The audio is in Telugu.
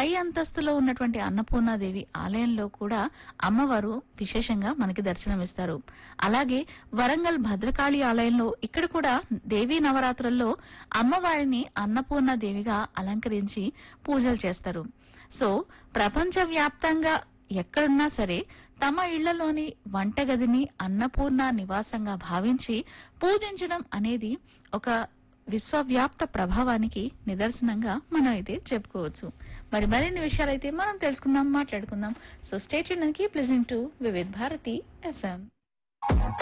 పై అంతస్తులో ఉన్నటువంటి అన్నపూర్ణాదేవి ఆలయంలో కూడా అమ్మవారు విశేషంగా మనకి దర్శనమిస్తారు. అలాగే వరంగల్ భద్రకాళి ఆలయంలో ఇక్కడ కూడా దేవీ నవరాత్రుల్లో అమ్మవారిని అన్నపూర్ణాదేవిగా అలంకరించి పూజలు చేస్తారు. సో ప్రపంచ వ్యాప్తంగా ఎక్కడున్నా సరే తమ ఇళ్లలోని వంటగదిని అన్నపూర్ణ నివాసంగా భావించి పూజించడం అనేది ఒక విశ్వవ్యాప్త ప్రభావానికి నిదర్శనంగా మనం అయితే చెప్పుకోవచ్చు. మరి మరిన్ని విషయాలైతే మనం తెలుసుకుందాం, మాట్లాడుకుందాం. So stay tuned and keep listening to Vividh Bharati FM.